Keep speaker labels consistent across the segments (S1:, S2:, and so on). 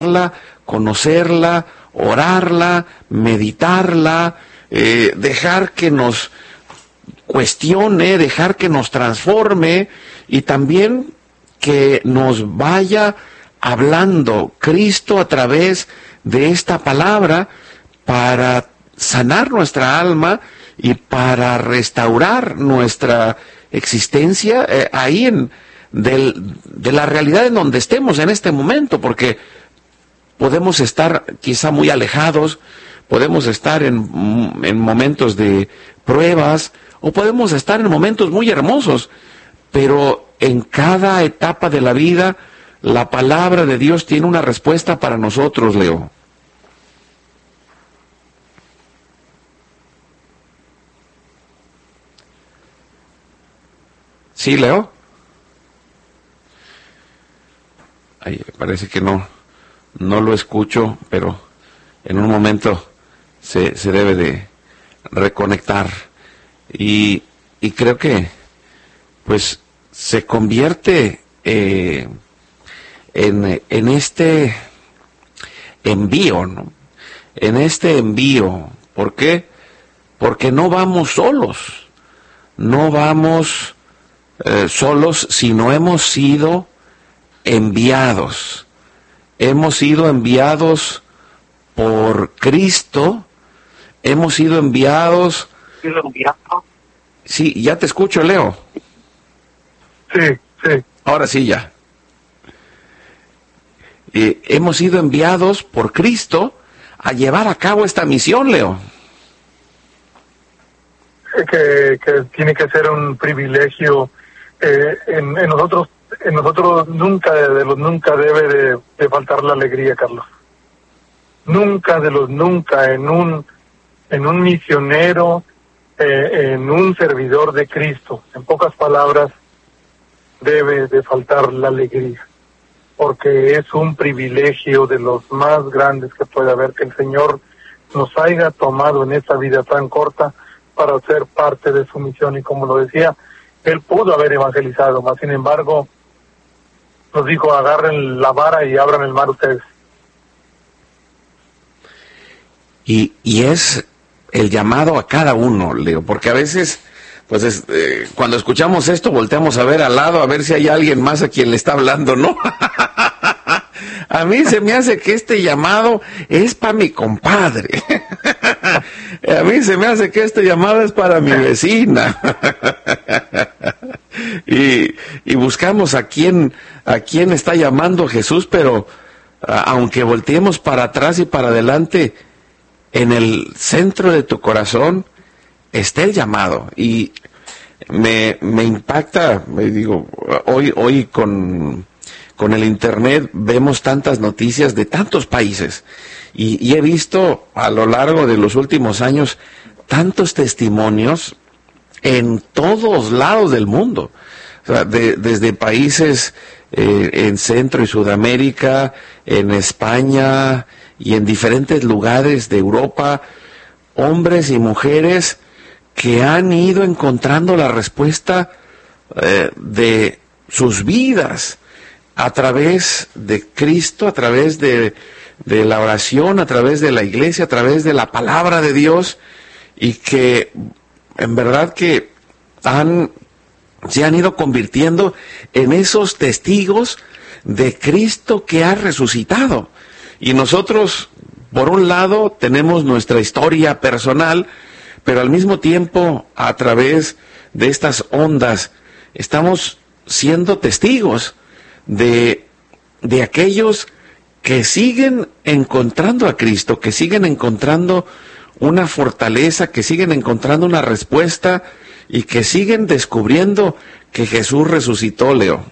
S1: conocerla, orarla, meditarla, dejar que nos cuestione, dejar que nos transforme y también que nos vaya hablando Cristo a través de esta palabra para sanar nuestra alma y para restaurar nuestra existencia de la realidad en donde estemos en este momento, porque podemos estar quizá muy alejados, podemos estar en momentos de pruebas, o podemos estar en momentos muy hermosos, pero en cada etapa de la vida, la palabra de Dios tiene una respuesta para nosotros, Leo. ¿Sí, Leo? Ay, parece que no lo escucho, pero en un momento se debe de reconectar. Y creo que, pues, se convierte en este envío, ¿no? En este envío. ¿Por qué? Porque no vamos solos. No vamos solos, sino hemos sido enviados. Hemos sido enviados por Cristo. Hemos sido enviados. Sí, ya te escucho, Leo.
S2: Sí.
S1: Ahora sí, ya. Hemos sido enviados por Cristo a llevar a cabo esta misión, Leo.
S2: Que tiene que ser un privilegio. En nosotros nunca debe de faltar la alegría, Carlos. Nunca en un misionero, en un servidor de Cristo, en pocas palabras, debe de faltar la alegría, porque es un privilegio de los más grandes que puede haber que el Señor nos haya tomado en esta vida tan corta para ser parte de su misión. Y como lo decía, Él pudo haber evangelizado, mas sin embargo nos dijo: agarren la vara y abran el mar ustedes.
S1: Y es el llamado a cada uno, Leo, porque a veces, pues cuando escuchamos esto, volteamos a ver al lado, a ver si hay alguien más a quien le está hablando, ¿no? A mí se me hace que este llamado es para mi compadre. A mí se me hace que este llamado es para mi vecina. Y buscamos a quién está llamando Jesús, pero aunque volteemos para atrás y para adelante, en el centro de tu corazón está el llamado. Y me impacta, digo, hoy con el internet vemos tantas noticias de tantos países y he visto a lo largo de los últimos años tantos testimonios en todos lados del mundo, o sea, desde países en Centro y Sudamérica, en España y en diferentes lugares de Europa, hombres y mujeres que han ido encontrando la respuesta de sus vidas a través de Cristo, a través de la oración, a través de la iglesia, a través de la palabra de Dios, y que en verdad que se han ido convirtiendo en esos testigos de Cristo que ha resucitado. Y nosotros, por un lado, tenemos nuestra historia personal, pero al mismo tiempo, a través de estas ondas, estamos siendo testigos de aquellos que siguen encontrando a Cristo, que siguen encontrando una fortaleza, que siguen encontrando una respuesta y que siguen descubriendo que Jesús resucitó, Leo.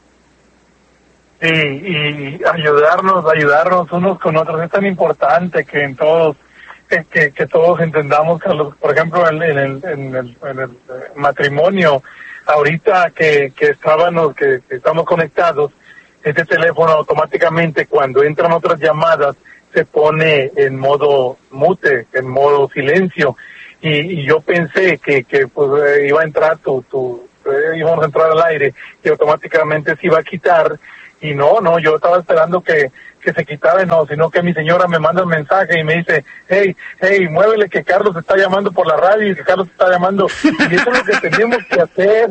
S2: Y ayudarnos unos con otros. Es tan importante que en todos que todos entendamos, Carlos. Por ejemplo, en el matrimonio, ahorita que estamos conectados, este teléfono automáticamente, cuando entran otras llamadas, se pone en modo mute, en modo silencio. Y yo pensé que pues iba a entrar íbamos a entrar al aire y automáticamente se iba a quitar. Y no, yo estaba esperando que que se quitaba, no, sino que mi señora me manda un mensaje y me dice, hey, muévele que Carlos está llamando por la radio y que Carlos está llamando, y eso es lo que tenemos que hacer.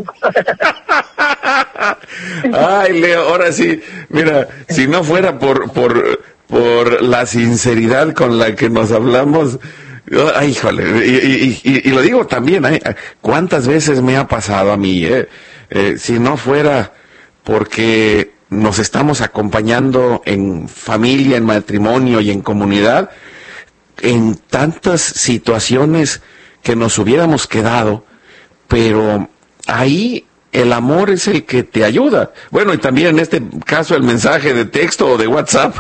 S1: Ay, Leo, ahora sí, mira, si no fuera por la sinceridad con la que nos hablamos, ay, híjole, y lo digo también, ¿cuántas veces me ha pasado a mí, si no fuera porque nos estamos acompañando en familia, en matrimonio y en comunidad, en tantas situaciones que nos hubiéramos quedado, pero ahí el amor es el que te ayuda. Bueno, y también en este caso el mensaje de texto o de WhatsApp.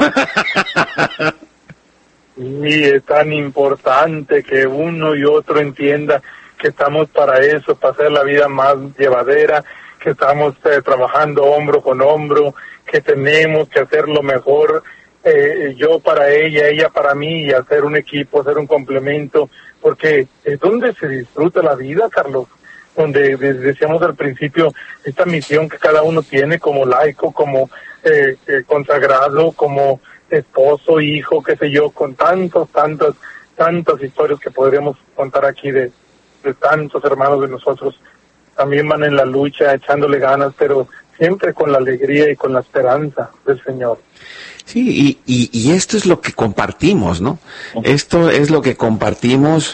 S2: Y es tan importante que uno y otro entienda que estamos para eso, para hacer la vida más llevadera, que estamos trabajando hombro con hombro, que tenemos que hacer lo mejor, yo para ella para mí, y hacer un equipo, hacer un complemento, porque es donde se disfruta la vida, Carlos, donde decíamos al principio, esta misión que cada uno tiene como laico, como consagrado, como esposo, hijo, qué sé yo, con tantas historias que podríamos contar aquí de tantos hermanos de nosotros, también van en la lucha, echándole ganas, pero siempre con la alegría y con la esperanza del Señor.
S1: Sí, y esto es lo que compartimos, ¿no? Esto es lo que compartimos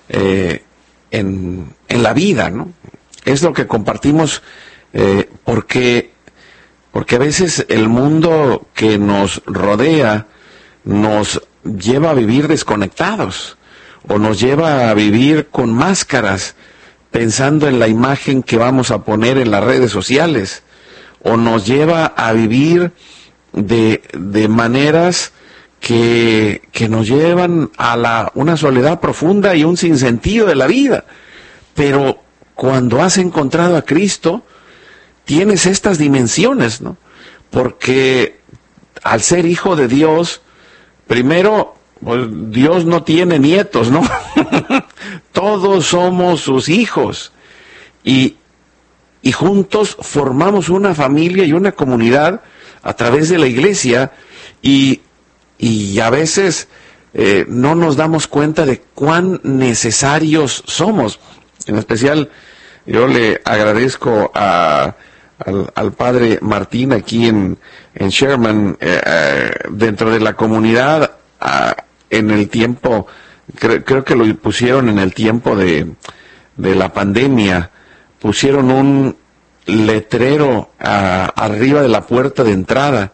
S1: en la vida, ¿no? Es lo que compartimos porque a veces el mundo que nos rodea nos lleva a vivir desconectados o nos lleva a vivir con máscaras, pensando en la imagen que vamos a poner en las redes sociales, o nos lleva a vivir de maneras que nos llevan a una soledad profunda y un sinsentido de la vida. Pero cuando has encontrado a Cristo, tienes estas dimensiones, ¿no? Porque al ser hijo de Dios, primero, pues Dios no tiene nietos, ¿no? Todos somos sus hijos y juntos formamos una familia y una comunidad a través de la iglesia y a veces no nos damos cuenta de cuán necesarios somos. En especial, yo le agradezco al padre Martín aquí en Sherman, dentro de la comunidad, en el tiempo, creo que lo pusieron en el tiempo de la pandemia, pusieron un letrero arriba de la puerta de entrada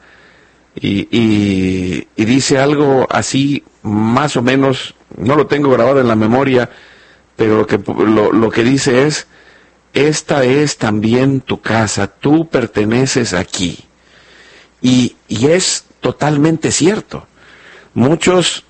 S1: y dice algo así, más o menos, no lo tengo grabado en la memoria, pero lo que dice es: esta es también tu casa, tú perteneces aquí. Y es totalmente cierto. Muchos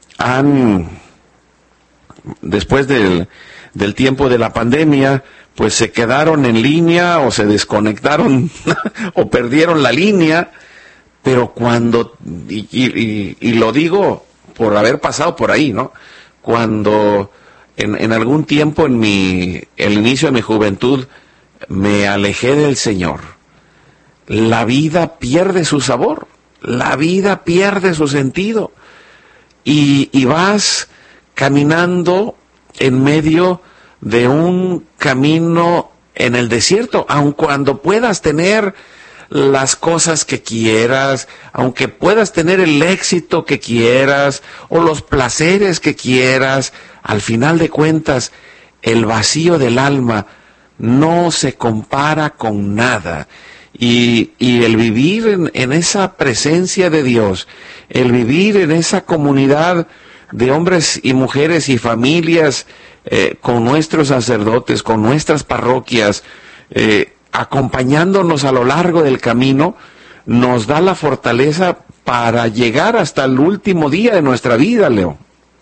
S1: después del tiempo de la pandemia, pues se quedaron en línea o se desconectaron o perdieron la línea, pero cuando, y lo digo por haber pasado por ahí, ¿no? Cuando en algún tiempo el inicio de mi juventud me alejé del Señor, la vida pierde su sabor, la vida pierde su sentido, y vas caminando en medio de un camino en el desierto, aun cuando puedas tener las cosas que quieras, aunque puedas tener el éxito que quieras o los placeres que quieras, al final de cuentas el vacío del alma no se compara con nada. Y el vivir en esa presencia de Dios, el vivir en esa comunidad de hombres y mujeres y familias, con nuestros sacerdotes, con nuestras parroquias, acompañándonos a lo largo del camino, nos da la fortaleza para llegar hasta el último día de nuestra vida, Leo.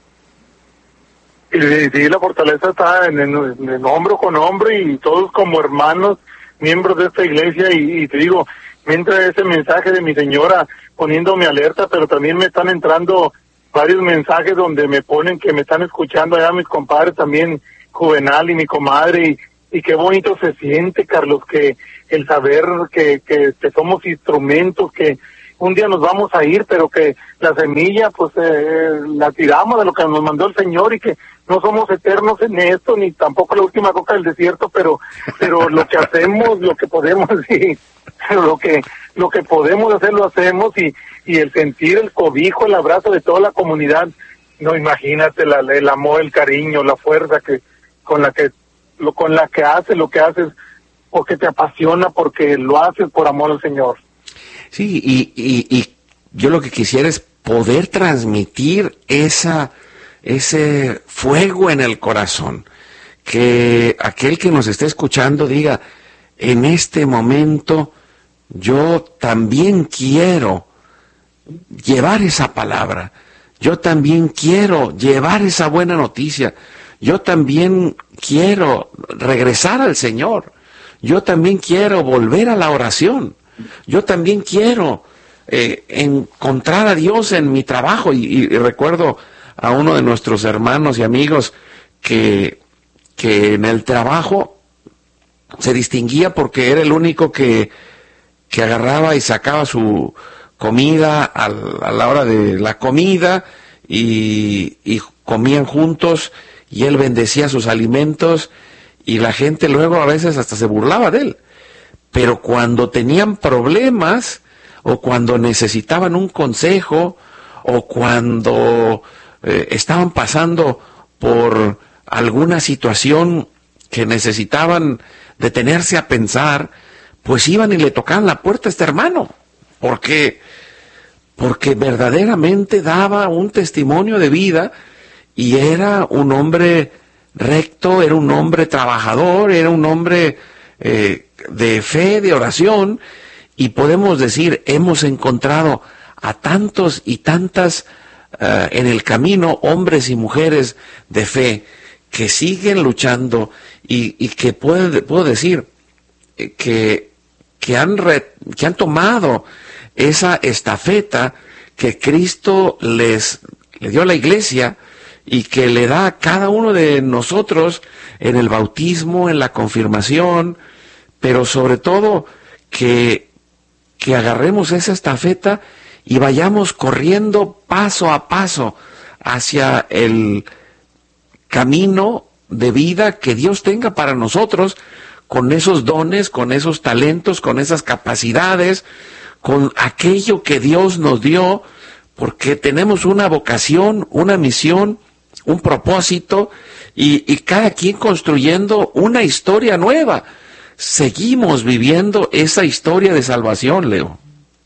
S2: Y sí, la fortaleza está en hombro con hombro y todos como hermanos, miembros de esta iglesia, y te digo, me entra ese mensaje de mi señora poniéndome alerta, pero también me están entrando varios mensajes donde me ponen que me están escuchando allá mis compadres también, Juvenal y mi comadre, y qué bonito se siente, Carlos, que el saber que somos instrumentos, que un día nos vamos a ir, pero que la semilla pues la tiramos de lo que nos mandó el Señor, y que no somos eternos en esto, ni tampoco la última coca del desierto, pero lo que hacemos, lo que podemos, sí, pero lo que podemos hacer lo hacemos, y el sentir el cobijo, el abrazo de toda la comunidad. No, imagínate el amor, el cariño, la fuerza con la que haces lo que haces, porque te apasiona, porque lo haces por amor al Señor.
S1: Sí, y yo lo que quisiera es poder transmitir ese fuego en el corazón, que aquel que nos esté escuchando diga, en este momento yo también quiero llevar esa palabra, yo también quiero llevar esa buena noticia, yo también quiero regresar al Señor, yo también quiero volver a la oración, yo también quiero encontrar a Dios en mi trabajo. Y recuerdo a uno de nuestros hermanos y amigos que en el trabajo se distinguía porque era el único que agarraba y sacaba su comida a la hora de la comida, y comían juntos, y él bendecía sus alimentos, y la gente luego a veces hasta se burlaba de él. Pero cuando tenían problemas, o cuando necesitaban un consejo, o cuando estaban pasando por alguna situación que necesitaban detenerse a pensar, pues iban y le tocaban la puerta a este hermano, porque verdaderamente daba un testimonio de vida, y era un hombre recto, era un hombre trabajador, era un hombre de fe, de oración, y podemos decir, hemos encontrado a tantos y tantas en el camino, hombres y mujeres de fe, que siguen luchando, y que puedo decir que han tomado esa estafeta que Cristo le dio a la iglesia, y que le da a cada uno de nosotros en el bautismo, en la confirmación, pero sobre todo que agarremos esa estafeta y vayamos corriendo paso a paso hacia el camino de vida que Dios tenga para nosotros, con esos dones, con esos talentos, con esas capacidades, con aquello que Dios nos dio, porque tenemos una vocación, una misión, un propósito, y cada quien construyendo una historia nueva. Seguimos viviendo esa historia de salvación, Leo.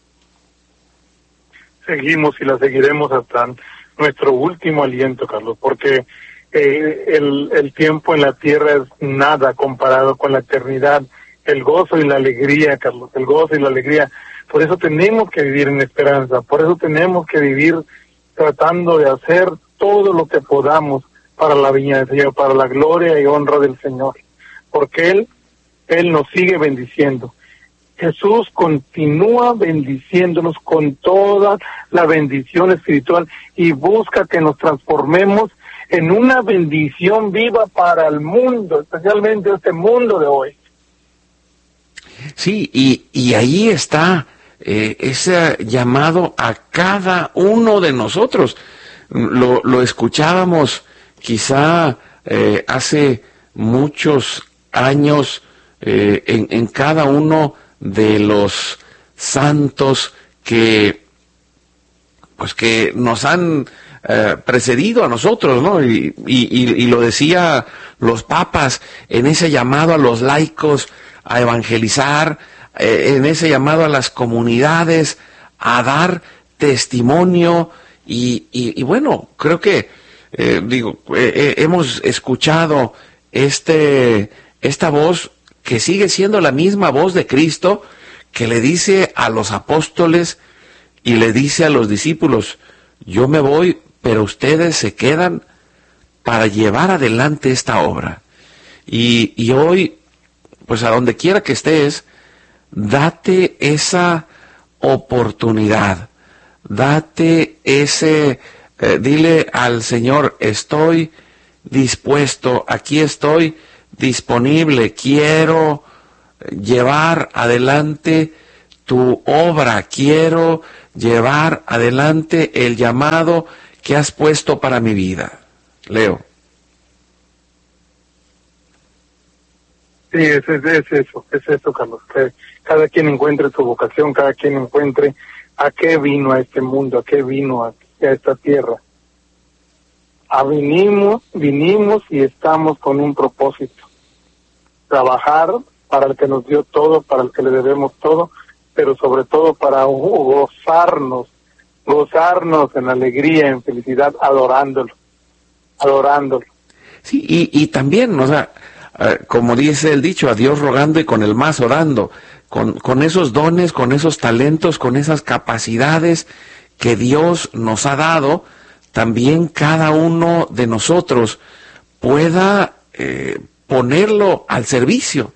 S2: Seguimos y la seguiremos hasta nuestro último aliento, Carlos, porque el tiempo en la tierra es nada comparado con la eternidad. El gozo y la alegría, Carlos, el gozo y la alegría. Por eso tenemos que vivir en esperanza, por eso tenemos que vivir tratando de hacer todo lo que podamos para la viña del Señor, para la gloria y honra del Señor, porque Él nos sigue bendiciendo. Jesús continúa bendiciéndonos con toda la bendición espiritual, y busca que nos transformemos en una bendición viva para el mundo, especialmente este mundo de hoy.
S1: Sí, y ahí está ese llamado a cada uno de nosotros. Lo escuchábamos quizá hace muchos años en cada uno de los santos que nos han precedido a nosotros, ¿no? Y lo decía los papas en ese llamado a los laicos a evangelizar, en ese llamado a las comunidades a dar testimonio, y bueno, creo que hemos escuchado esta voz que sigue siendo la misma voz de Cristo, que le dice a los apóstoles y le dice a los discípulos: yo me voy, pero ustedes se quedan para llevar adelante esta obra. Y hoy, pues a donde quiera que estés, date esa oportunidad, date dile al Señor: estoy dispuesto, aquí estoy disponible, quiero llevar adelante tu obra, quiero llevar adelante el llamado que has puesto para mi vida. Leo.
S2: Sí, es eso, Carlos, que cada quien encuentre su vocación, cada quien encuentre a qué vino a este mundo, a qué vino a esta tierra. Vinimos y estamos con un propósito: trabajar para el que nos dio todo, para el que le debemos todo, pero sobre todo para gozarnos en alegría, en felicidad, adorándolo.
S1: Sí, y también, o sea, como dice el dicho, a Dios rogando y con el más orando, con esos dones, con esos talentos, con esas capacidades que Dios nos ha dado, también cada uno de nosotros pueda ponerlo al servicio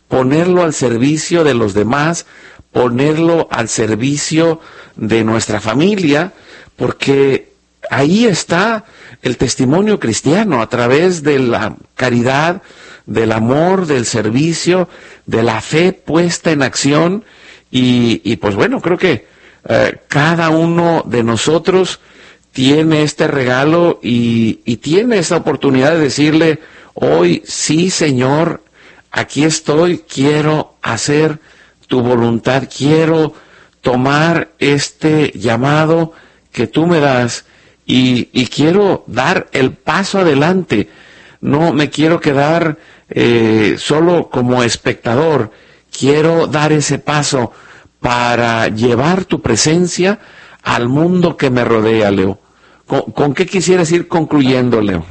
S1: de los demás, ponerlo al servicio de nuestra familia, porque ahí está el testimonio cristiano, a través de la caridad, del amor, del servicio, de la fe puesta en acción, y pues bueno, creo que cada uno de nosotros tiene este regalo y tiene esta oportunidad de decirle hoy: sí, Señor, aquí estoy, quiero hacer tu voluntad, quiero tomar este llamado que tú me das y quiero dar el paso adelante. No me quiero quedar solo como espectador, quiero dar ese paso para llevar tu presencia al mundo que me rodea, Leo. ¿Con qué quisieras ir concluyendo, Leo?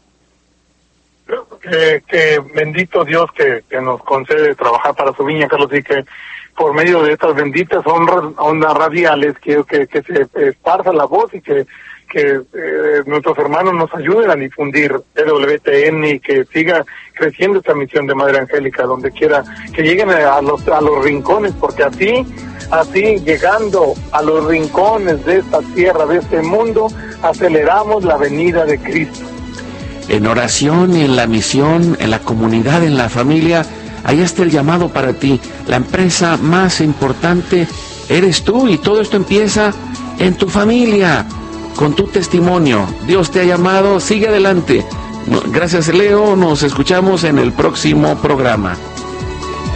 S2: Que bendito Dios que nos concede trabajar para su viña, Carlos, y que por medio de estas benditas ondas radiales que se esparza la voz y que nuestros hermanos nos ayuden a difundir EWTN y que siga creciendo esta misión de Madre Angélica donde quiera, que lleguen a los rincones, porque así llegando a los rincones de esta tierra, de este mundo, aceleramos la venida de Cristo.
S1: En oración y en la misión, en la comunidad, en la familia, ahí está el llamado para ti. La empresa más importante eres tú, y todo esto empieza en tu familia, con tu testimonio. Dios te ha llamado, sigue adelante. Gracias, Leo, nos escuchamos en el próximo programa.